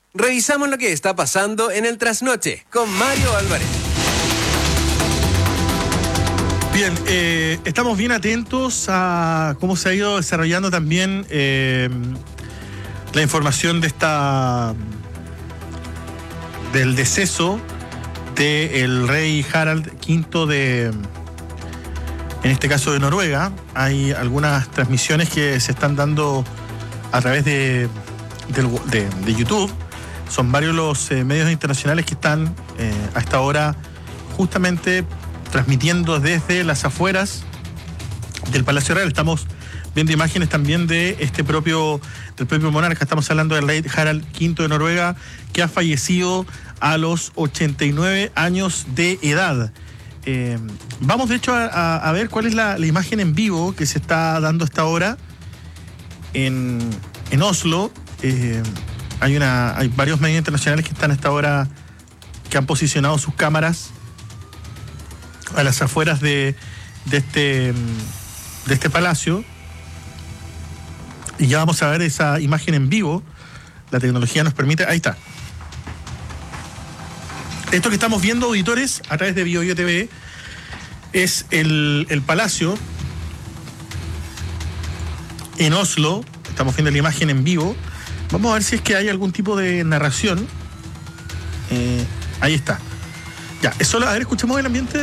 Revisamos lo que está pasando en el trasnoche con Mario Álvarez. Bien, estamos bien atentos a cómo se ha ido desarrollando también la información del deceso del rey Harald V en este caso de Noruega. Hay algunas transmisiones que se están dando a través de YouTube. Son varios los medios internacionales que están a esta hora justamente transmitiendo desde las afueras del Palacio Real. Estamos viendo imágenes también de del propio monarca. Estamos hablando del rey Harald V de Noruega, que ha fallecido a los 89 años de edad. Vamos de hecho a ver cuál es la imagen en vivo que se está dando a esta hora en Oslo. Hay varios medios internacionales que están a esta hora, que han posicionado sus cámaras a las afueras de este palacio, y ya vamos a ver esa imagen en vivo. La tecnología nos permite, ahí está. Esto que estamos viendo, auditores, a través de BioBio TV, es el palacio en Oslo. Estamos viendo la imagen en vivo. Vamos a ver si es que hay algún tipo de narración. Ahí está. Ya, es solo, a ver, escuchemos el ambiente.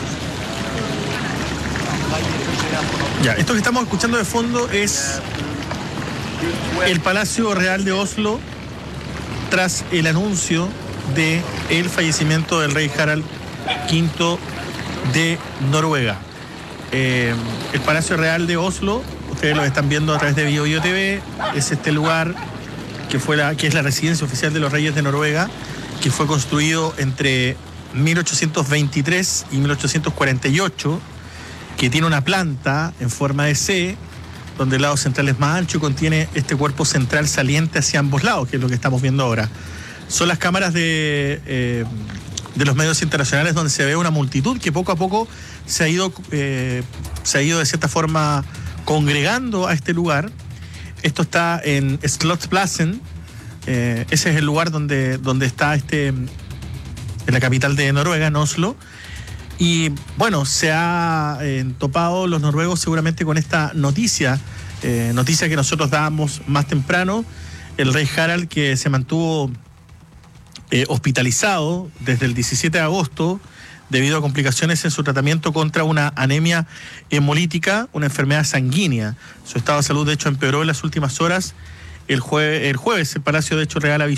Ya, esto que estamos escuchando de fondo es el Palacio Real de Oslo tras el anuncio de el fallecimiento del rey Harald V de Noruega. El Palacio Real de Oslo, ustedes lo están viendo a través de BioBio TV, es este lugar que es la residencia oficial de los reyes de Noruega, que fue construido entre 1823 y 1848, que tiene una planta en forma de C, donde el lado central es más ancho y contiene este cuerpo central saliente hacia ambos lados, que es lo que estamos viendo ahora. Son las cámaras de los medios internacionales, donde se ve una multitud que poco a poco se ha ido de cierta forma congregando a este lugar. Esto está en Slottsplassen. Ese es el lugar donde está en la capital de Noruega, en Oslo. Y bueno, se ha topado los noruegos seguramente con esta noticia que nosotros dábamos más temprano. El rey Harald, que se mantuvo hospitalizado desde el 17 de agosto debido a complicaciones en su tratamiento contra una anemia hemolítica, una enfermedad sanguínea. Su estado de salud, de hecho, empeoró en las últimas horas. El jueves, el Palacio, de hecho, Real avisó